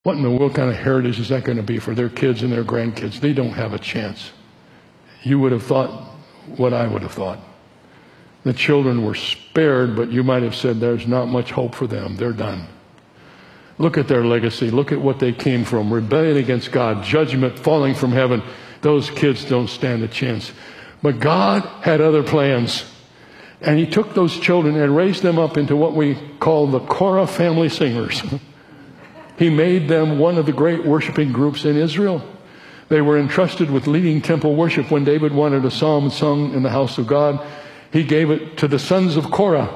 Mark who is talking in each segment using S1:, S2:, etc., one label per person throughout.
S1: What in the world kind of heritage is that going to be for their kids and their grandkids? They don't have a chance. You would have thought what I would have thought. The children were spared, but you might have said there's not much hope for them. They're done. Look at their legacy. Look at what they came from. Rebellion against God, judgment falling from heaven. Those kids don't stand a chance. But God had other plans. And he took those children and raised them up into what we call the Korah family singers. He made them one of the great worshiping groups in Israel. They were entrusted with leading temple worship. When David wanted a psalm sung in the house of God, he gave it to the sons of Korah.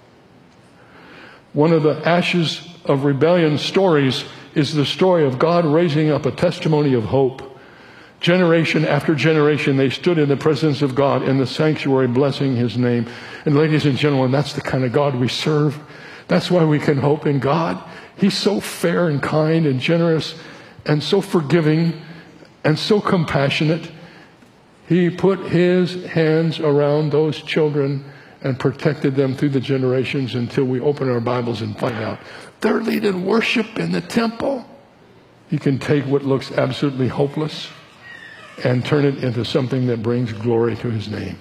S1: One of the ashes of rebellion stories is the story of God raising up a testimony of hope. Generation after generation, they stood in the presence of God in the sanctuary, blessing his name. And ladies and gentlemen, that's the kind of God we serve. That's why we can hope in God. He's so fair and kind and generous and so forgiving and so compassionate. He put his hands around those children and protected them through the generations until we open our Bibles and find out they're leading worship in the temple. He can take what looks absolutely hopeless and turn it into something that brings glory to his name.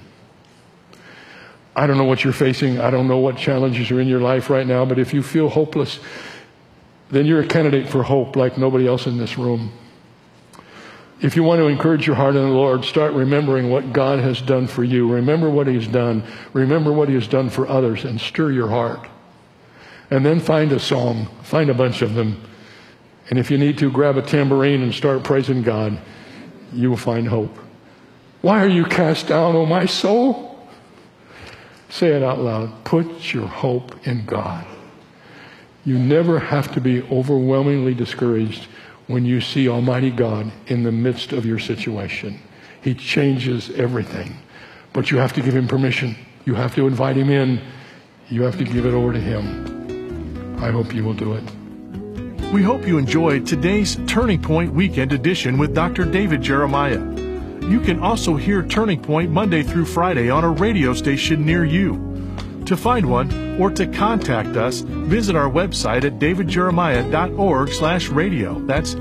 S1: I don't know what you're facing. I don't know what challenges are in your life right now, but if you feel hopeless, then you're a candidate for hope like nobody else in this room. If you want to encourage your heart in the Lord, start remembering what God has done for you. Remember what he's done. Remember what he has done for others and stir your heart. And then find a song. Find a bunch of them. And if you need to, grab a tambourine and start praising God. You will find hope. Why are you cast down, O my soul? Say it out loud. Put your hope in God. You never have to be overwhelmingly discouraged when you see Almighty God in the midst of your situation. He changes everything. But you have to give him permission. You have to invite him in. You have to give it over to him. I hope you will do it.
S2: We hope you enjoyed today's Turning Point Weekend Edition with Dr. David Jeremiah. You can also hear Turning Point Monday through Friday on a radio station near you. To find one or to contact us, visit our website at davidjeremiah.org/radio. That's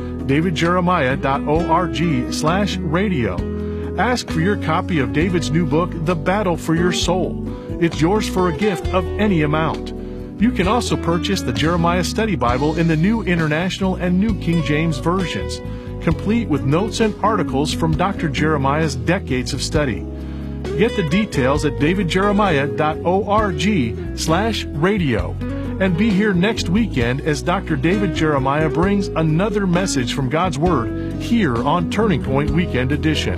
S2: davidjeremiah.org/radio. Ask for your copy of David's new book, The Battle for Your Soul. It's yours for a gift of any amount. You can also purchase the Jeremiah Study Bible in the New International and New King James versions, complete with notes and articles from Dr. Jeremiah's decades of study. Get the details at davidjeremiah.org/radio. And be here next weekend as Dr. David Jeremiah brings another message from God's Word here on Turning Point Weekend Edition.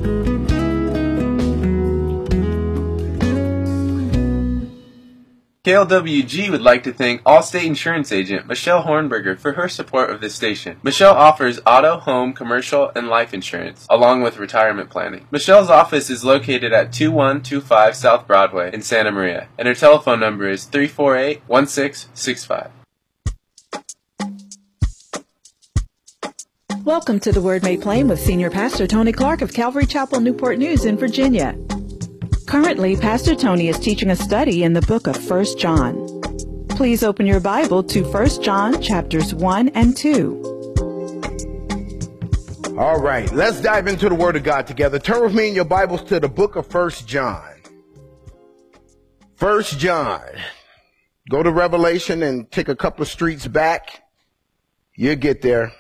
S3: KLWG would like to thank Allstate Insurance Agent Michelle Hornberger for her support of this station. Michelle offers auto, home, commercial, and life insurance, along with retirement planning. Michelle's office is located at 2125 South Broadway in Santa Maria, and her telephone number is 348-1665.
S4: Welcome to The Word Made Plain with Senior Pastor Tony Clark of Calvary Chapel, Newport News in Virginia. Currently, Pastor Tony is teaching a study in the book of 1 John. Please open your Bible to 1 John chapters 1 and 2.
S5: All right, let's dive into the Word of God together. Turn with me in your Bibles to the book of 1 John. 1 John. Go to Revelation and take a couple of streets back. You'll get there.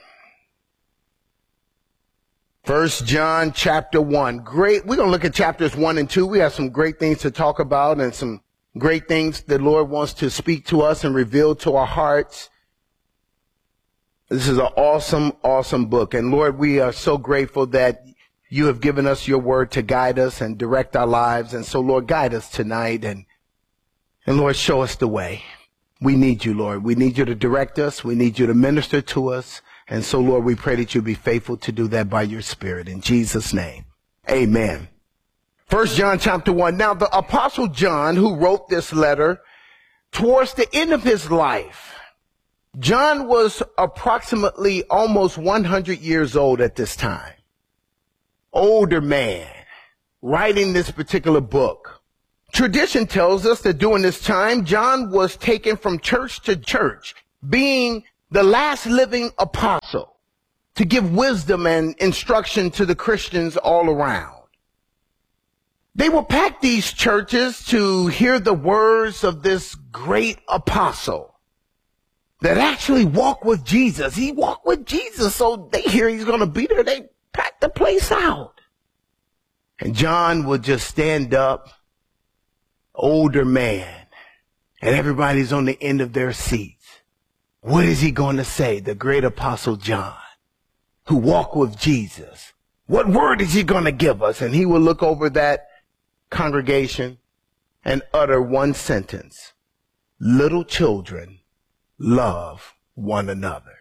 S5: 1 John chapter 1. Great. We're going to look at chapters 1 and 2. We have some great things to talk about and some great things the Lord wants to speak to us and reveal to our hearts. This is an awesome, awesome book. And Lord, we are so grateful that you have given us your word to guide us and direct our lives. And so, Lord, guide us tonight and Lord, show us the way. We need you, Lord. We need you to direct us. We need you to minister to us. And so, Lord, we pray that you be faithful to do that by your Spirit. In Jesus' name, amen. 1 John chapter 1. Now, the Apostle John, who wrote this letter towards the end of his life, John was approximately almost 100 years old at this time. Older man, writing this particular book. Tradition tells us that during this time, John was taken from church to church, being the last living apostle, to give wisdom and instruction to the Christians all around. They will pack these churches to hear the words of this great apostle that actually walked with Jesus. He walked with Jesus, so they hear he's going to be there. They pack the place out. And John would just stand up, older man, and everybody's on the end of their seats. What is he going to say? The great apostle John, who walked with Jesus. What word is he going to give us? And he would look over that congregation and utter one sentence: little children, love one another.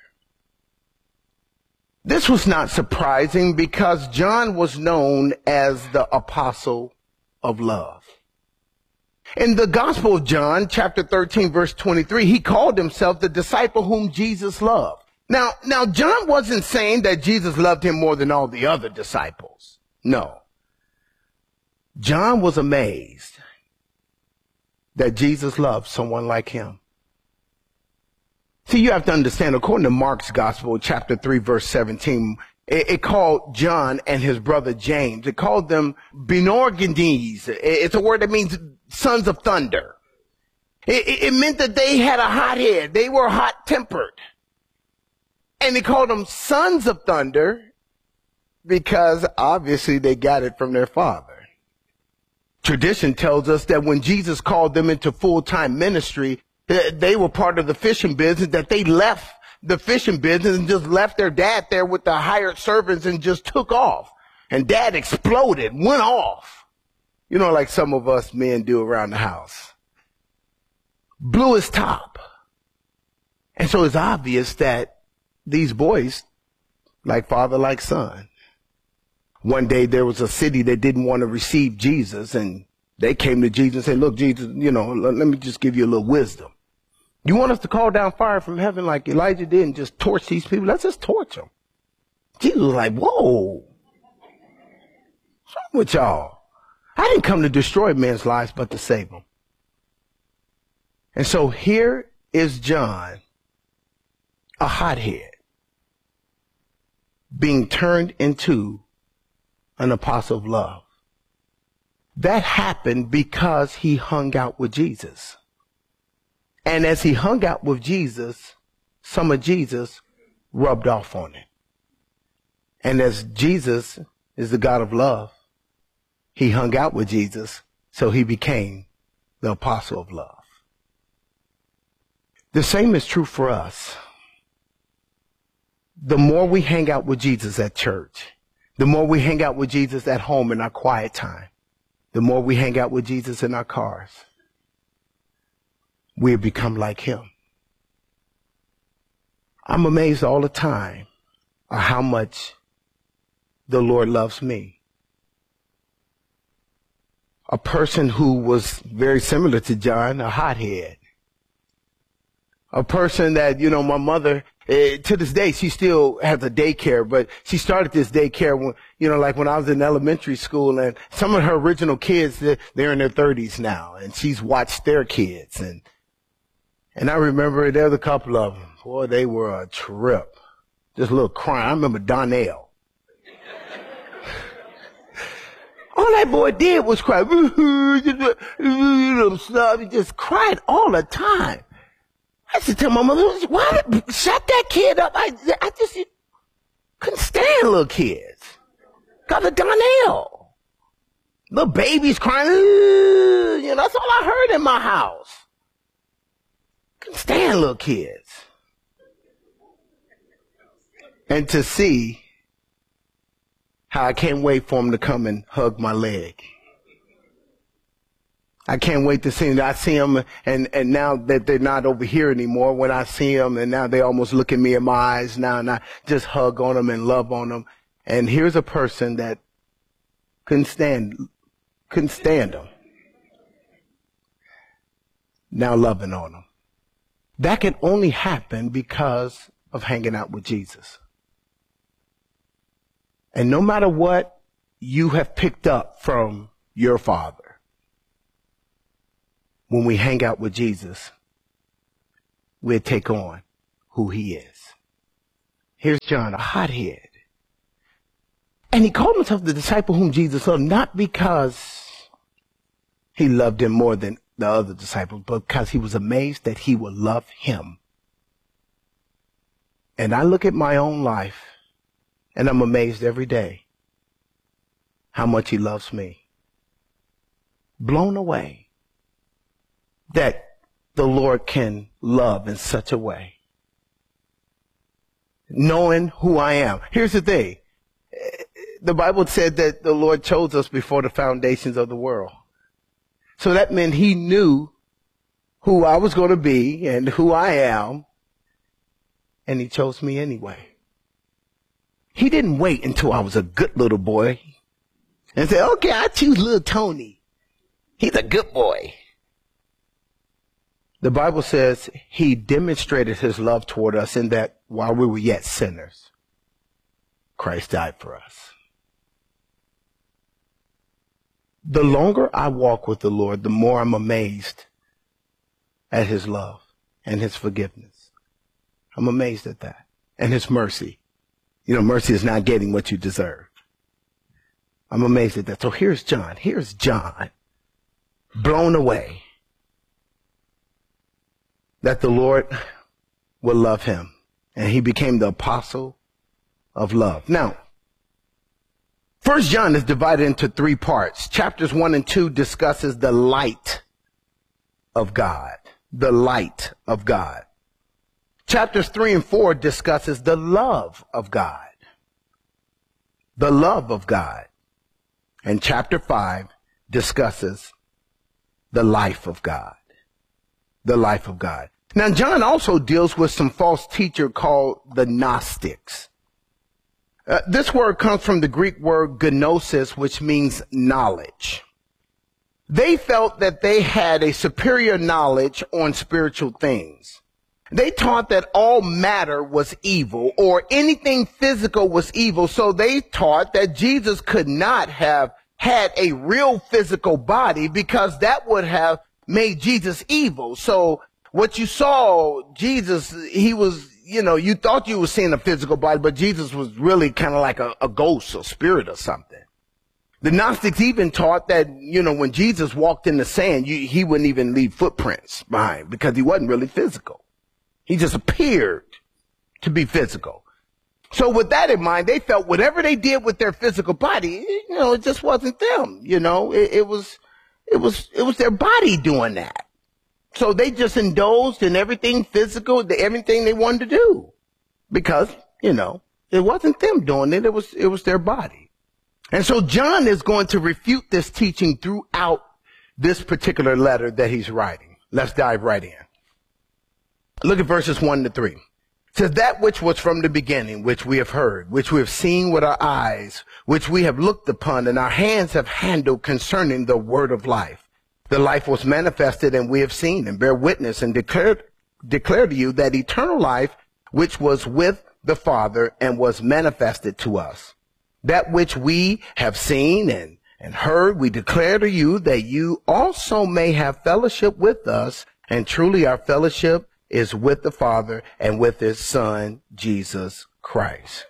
S5: This was not surprising because John was known as the apostle of love. In the Gospel of John, chapter 13, verse 23, he called himself the disciple whom Jesus loved. Now, John wasn't saying that Jesus loved him more than all the other disciples. No. John was amazed that Jesus loved someone like him. See, you have to understand, according to Mark's Gospel, chapter 3, verse 17, it called John and his brother James, it called them Boanerges. It's a word that means sons of thunder. It meant that they had a hot head. They were hot-tempered. And he called them sons of thunder because obviously they got it from their father. Tradition tells us that when Jesus called them into full-time ministry, they were part of the fishing business, that they left the fishing business and just left their dad there with the hired servants and just took off. And dad exploded, went off. You know, like some of us men do around the house. Blew his top. And so it's obvious that these boys, like father, like son. One day there was a city that didn't want to receive Jesus, and they came to Jesus and said, look, Jesus, let me just give you a little wisdom. You want us to call down fire from heaven like Elijah did and just torch these people? Let's just torch them. Jesus was like, whoa. What's wrong with y'all? I didn't come to destroy men's lives, but to save them. And so here is John, a hothead, being turned into an apostle of love. That happened because he hung out with Jesus. And as he hung out with Jesus, some of Jesus rubbed off on him. And as Jesus is the God of love, he hung out with Jesus, so he became the apostle of love. The same is true for us. The more we hang out with Jesus at church, the more we hang out with Jesus at home in our quiet time, the more we hang out with Jesus in our cars, we become like him. I'm amazed all the time at how much the Lord loves me. A person who was very similar to John, a hothead. A person that, my mother, to this day, she still has a daycare, but she started this daycare when, like when I was in elementary school, and some of her original kids, they're in their 30s now, and she's watched their kids. And I remember there was a couple of them. Boy, they were a trip. Just a little crying. I remember Donnell. All that boy did was cry. He just cried all the time. I used to tell my mother, why shut that kid up? I just couldn't stand little kids. Got the Donnell. Little babies crying. That's all I heard in my house. Couldn't stand little kids. And to see how I can't wait for them to come and hug my leg. I can't wait to see them. I see them, and now that they're not over here anymore, when I see them, and now they almost look at me in my eyes now, and I just hug on them and love on them. And here's a person that couldn't stand them, now loving on them. That can only happen because of hanging out with Jesus. And no matter what you have picked up from your Father, when we hang out with Jesus, we'll take on who he is. Here's John, a hothead. And he called himself the disciple whom Jesus loved, not because he loved him more than the other disciples, but because he was amazed that he would love him. And I look at my own life, and I'm amazed every day how much he loves me. Blown away that the Lord can love in such a way. Knowing who I am. Here's the thing. The Bible said that the Lord chose us before the foundations of the world. So that meant he knew who I was going to be and who I am, and he chose me anyway. He didn't wait until I was a good little boy and say, okay, I choose little Tony. He's a good boy. The Bible says he demonstrated his love toward us in that while we were yet sinners, Christ died for us. The longer I walk with the Lord, the more I'm amazed at his love and his forgiveness. I'm amazed at that. And his mercy. You know, mercy is not getting what you deserve. I'm amazed at that. So here's John. Here's John, blown away that the Lord will love him. And he became the apostle of love. Now, 1 John is divided into 3 parts. Chapters 1 and 2 discusses the light of God. The light of God. Chapters 3 and 4 discusses the love of God. The love of God. And chapter 5 discusses the life of God. The life of God. Now, John also deals with some false teacher called the Gnostics. This word comes from the Greek word gnosis, which means knowledge. They felt that they had a superior knowledge on spiritual things. They taught that all matter was evil or anything physical was evil. So they taught that Jesus could not have had a real physical body because that would have made Jesus evil. So what you saw, Jesus, he was, you know, you thought you were seeing a physical body, but Jesus was really kind of like a ghost or spirit or something. The Gnostics even taught that, you know, when Jesus walked in the sand, he wouldn't even leave footprints behind because he wasn't really physical. He just appeared to be physical. So with that in mind, they felt whatever they did with their physical body, you know, it just wasn't them. You know, it was their body doing that. So they just indulged in everything physical, everything they wanted to do because, you know, it wasn't them doing it. It was their body. And so John is going to refute this teaching throughout this particular letter that he's writing. Let's dive right in. Look at verses 1 to 3. It says, that which was from the beginning, which we have heard, which we have seen with our eyes, which we have looked upon, and our hands have handled concerning the word of life. The life was manifested, and we have seen and bear witness and declare to you that eternal life, which was with the Father and was manifested to us. That which we have seen and heard, we declare to you that you also may have fellowship with us. And truly our fellowship is with the Father and with his Son, Jesus Christ.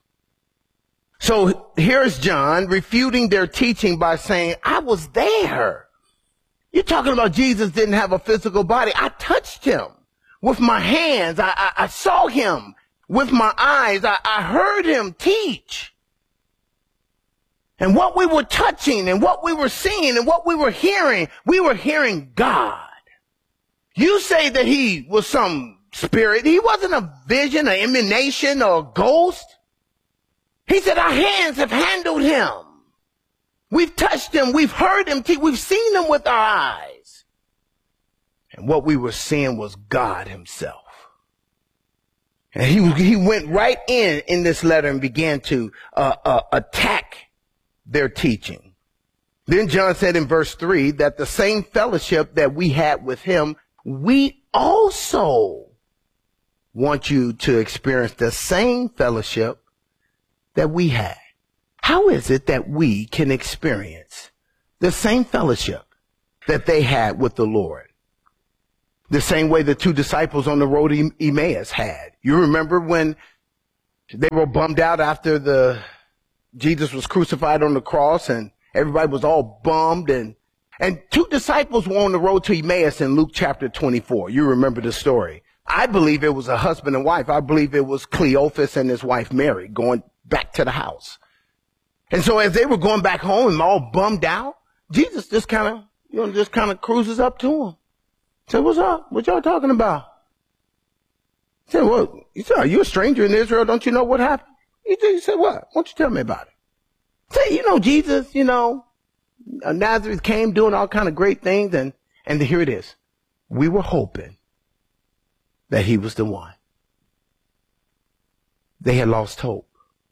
S5: So here's John refuting their teaching by saying, I was there. You're talking about Jesus didn't have a physical body. I touched him with my hands. I saw him with my eyes. I heard him teach. And what we were touching and what we were seeing and what we were hearing God. You say that he was some spirit. He wasn't a vision, an emanation, or a ghost. He said, our hands have handled him. We've touched him. We've heard him teach. We've seen him with our eyes. And what we were seeing was God himself. And he went right in this letter and began to attack their teaching. Then John said in verse 3 that the same fellowship that we had with him, we also want you to experience the same fellowship that we had. How is it that we can experience the same fellowship that they had with the Lord? The same way the two disciples on the road to Emmaus had. You remember when they were bummed out after Jesus was crucified on the cross and everybody was all bummed and two disciples were on the road to Emmaus in Luke chapter 24. You remember the story. I believe it was a husband and wife. I believe it was Cleophas and his wife Mary going back to the house. And so as they were going back home and all bummed out, Jesus just kind of cruises up to them. Said, what's up? What y'all talking about? He said, well, he said, are you a stranger in Israel? Don't you know what happened? He said, what? Why don't you tell me about it? Say, Jesus, Nazareth came doing all kind of great things. And here it is. We were hoping that he was the one. They had lost hope.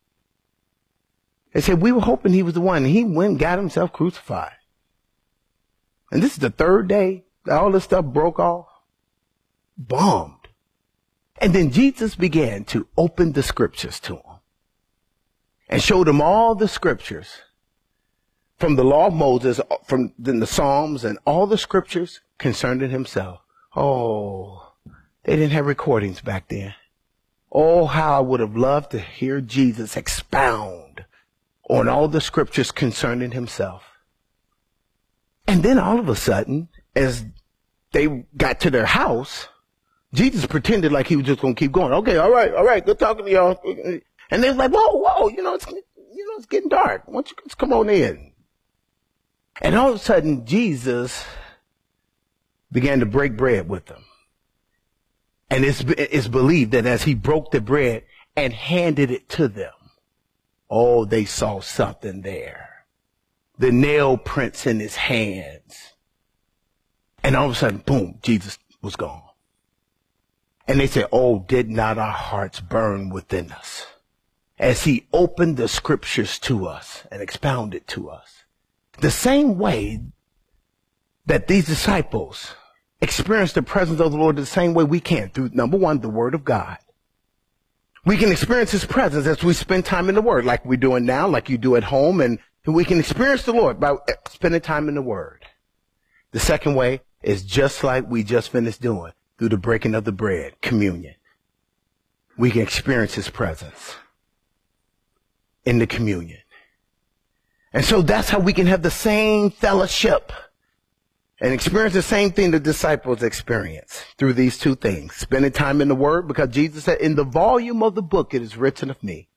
S5: They said, we were hoping he was the one. And he went and got himself crucified. And this is the third day that all this stuff broke off. Bummed. And then Jesus began to open the scriptures to him and showed him all the scriptures from the law of Moses, from the Psalms and all the scriptures concerning himself. Oh, they didn't have recordings back then. Oh, how I would have loved to hear Jesus expound on all the scriptures concerning himself. And then all of a sudden, as they got to their house, Jesus pretended like he was just going to keep going. Okay, all right, good talking to y'all. And they were like, whoa, it's getting dark. Why don't you just come on in? And all of a sudden, Jesus began to break bread with them. And it's believed that as he broke the bread and handed it to them, oh, they saw something there. The nail prints in his hands. And all of a sudden, boom, Jesus was gone. And they said, oh, did not our hearts burn within us as he opened the scriptures to us and expounded to us? The same way that these disciples experienced the presence of the Lord, the same way we can through, number one, the word of God. We can experience his presence as we spend time in the word, like we're doing now, like you do at home. And we can experience the Lord by spending time in the word. The second way is just like we just finished doing through the breaking of the bread, communion. We can experience his presence in the communion. And so that's how we can have the same fellowship and experience the same thing the disciples experienced through these two things. Spending time in the word, because Jesus said, in the volume of the book it is written of me.